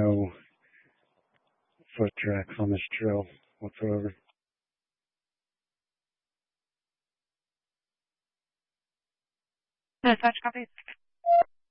no foot tracks on this trail whatsoever. Dispatch copy.